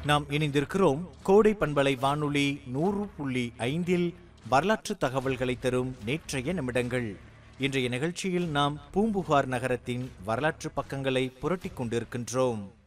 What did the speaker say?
நாம் இணைந்திருக்கிறோம் கோடை பண்பலை வானொலி 100.5 வரலாற்று தகவல்களை தரும் நேற்றைய நிமிடங்கள். இன்றைய நிகழ்ச்சியில் நாம் பூம்புகார் நகரத்தின் வரலாற்று பக்கங்களை புரட்டிக் கொண்டிருக்கின்றோம்.